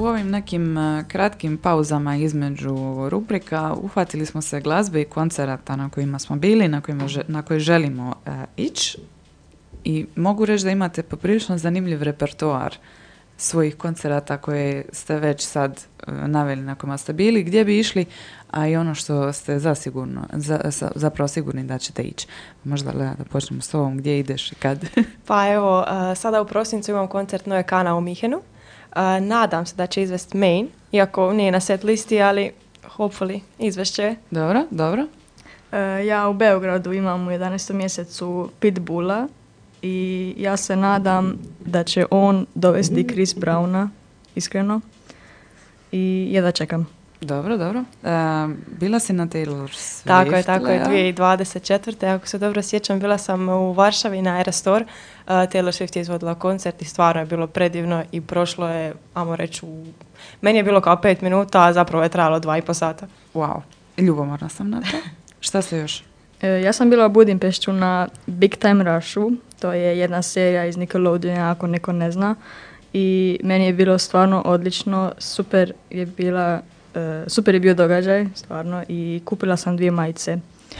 ovim nekim kratkim pauzama između rubrika uhvatili smo se glazbe i koncerata na kojima smo bili, na koje želimo ići. I mogu reći da imate poprilično zanimljiv repertoar svojih koncerata koje ste već sad naveli na kojima ste bili, gdje bi išli, a i ono što ste zapravo sigurni da ćete ići. Možda Lea, da počnemo s ovom, gdje ideš i kad? Pa evo, sada u prosincu imam koncert Noe Kana u Minhenu. Nadam se da će izvesti Main, iako nije na set listi, ali hopefully izvešće. Dobro. Ja u Beogradu imam u 11. mjesecu Pitbulla i ja se nadam da će on dovesti Chris Browna, iskreno. I jedva čekam. Dobro. Bila si na Taylor Swift? Tako je, 2024. Ako se dobro sjećam, bila sam u Varšavi na Erastor. Taylor Swift je izvodila koncert i stvarno je bilo predivno i prošlo je, ajmo reći, meni je bilo kao 5 minuta, a zapravo je trajalo 2,5 sata. Wow, ljubomorna sam na to. Šta se još? Ja sam bila u Budimpešću na Big Time Rushu, to je jedna serija iz Nickelodeona, ako neko ne zna. I meni je bilo stvarno odlično, super je bio događaj, stvarno, i kupila sam 2 majice.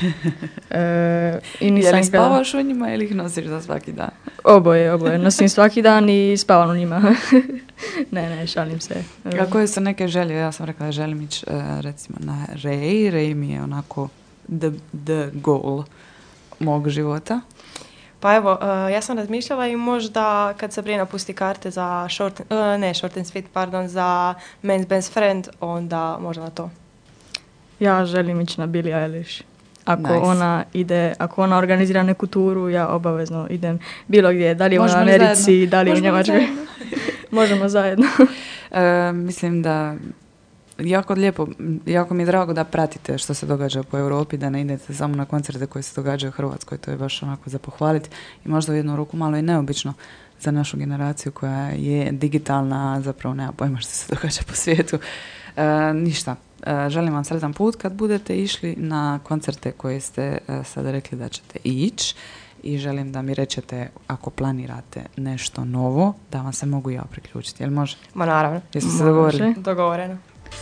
Je li spavaš u njima ili ih nosiš za svaki dan? Oboje. Nosim svaki dan i spavam u njima. ne, šalim se. A koje su neke želje? Ja sam rekla da želim ići recimo na Ray mi je onako the goal mog života. Pa evo, ja sam razmišljala i možda kad Sabrina pusti karte za Short and Sweet, za Men's Best Friend, onda možda na to. Ja želim ići na Billie Eilish. Nice. Ako ona organizira neku turu, ja obavezno idem bilo gdje, da li je u Americi, da li u Njemačkoj. Možemo zajedno. Mislim da jako lijepo, jako mi je drago da pratite što se događa po Europi, da ne idete samo na koncerte koji se događaju u Hrvatskoj, to je baš onako za pohvaliti i možda u jednu ruku malo i neobično za našu generaciju koja je digitalna, a zapravo nema pojma što se događa po svijetu. Ništa. Želim vam sretan put kad budete išli na koncerte koje ste sada rekli da ćete ići i želim da mi rečete ako planirate nešto novo, da vam se mogu ja priključiti. Jel može? Ma naravno. Jeste se dogovorili? Dogovoreno.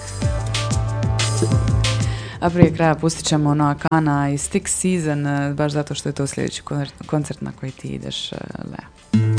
A prije kraja pustit ćemo Noa Kana i Stick Season, baš zato što je to sljedeći koncert na koji ti ideš, Lea.